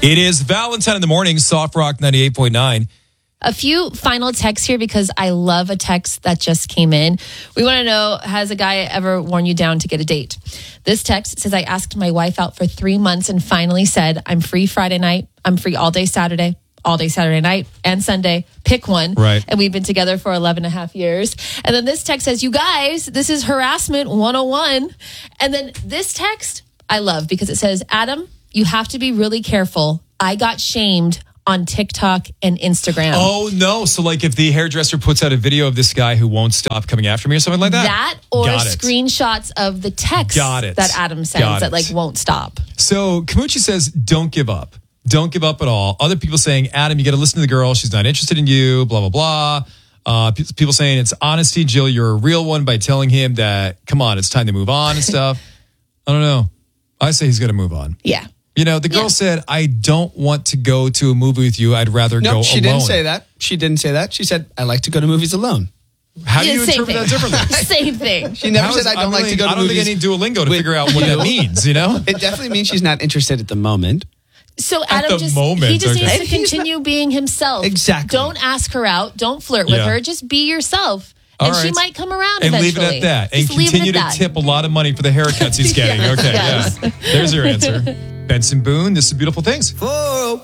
It is Valentine in the morning, Soft Rock 98.9. A few final texts here because I love a text that just came in. We want to know, has a guy ever worn you down to get a date? This text says, I asked my wife out for 3 months and finally said, I'm free Friday night. I'm free all day Saturday night, and Sunday. Pick one. Right. And we've been together for 11 and a half years. And then this text says, you guys, this is harassment 101. And then this text I love because it says, Adam, you have to be really careful. I got shamed on TikTok and Instagram. Oh, no. So, like, if the hairdresser puts out a video of this guy who won't stop coming after me or something like that? That or Got it. screenshots of the text that Adam sends that, like, won't stop. So, Kamuchi says, don't give up. Don't give up at all. Other people saying, Adam, you got to listen to the girl. She's not interested in you, blah, blah, blah. People saying it's honesty. Jill, you're a real one by telling him that, come on, it's time to move on and stuff. I don't know. I say he's going to move on. Yeah. You know, the girl said, I don't want to go to a movie with you. I'd rather go alone. No, she didn't say that. She didn't say that. She said, I like to go to movies alone. How do you interpret that differently? Same thing. She never said, I don't like to go to movies. I don't think I need Duolingo to figure out what that means, you know? It definitely means she's not interested at the moment. So Adam needs to continue being himself. Exactly. Don't ask her out. Don't flirt with her. Just be yourself. And she might come around and eventually. leave it at that. And continue to tip a lot of money for the haircuts he's getting. Yes, okay, yes. yeah. There's your answer. Benson Boone, this is Beautiful Things.